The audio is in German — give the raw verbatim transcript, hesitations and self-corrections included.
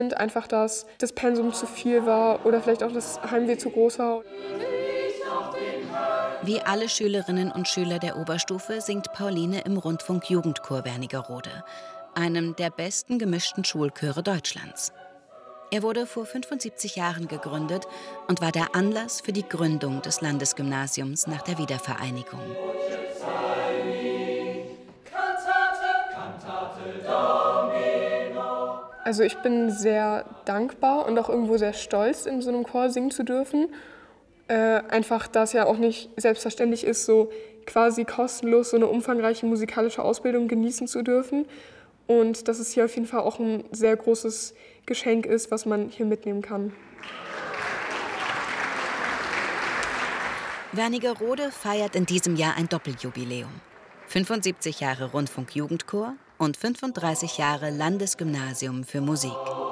Und einfach, dass das Pensum zu viel war oder vielleicht auch das Heimweh zu groß war. Wie alle Schülerinnen und Schüler der Oberstufe singt Pauline im Rundfunk-Jugendchor Wernigerode, einem der besten gemischten Schulchöre Deutschlands. Er wurde vor fünfundsiebzig Jahren gegründet und war der Anlass für die Gründung des Landesgymnasiums nach der Wiedervereinigung. Also ich bin sehr dankbar und auch irgendwo sehr stolz, in so einem Chor singen zu dürfen. Äh, einfach, da es ja auch nicht selbstverständlich ist, so quasi kostenlos so eine umfangreiche musikalische Ausbildung genießen zu dürfen. Und dass es hier auf jeden Fall auch ein sehr großes Geschenk ist, was man hier mitnehmen kann. Wernigerode feiert in diesem Jahr ein Doppeljubiläum. fünfundsiebzig Jahre Rundfunk-Jugendchor und fünfunddreißig Jahre Landesgymnasium für Musik.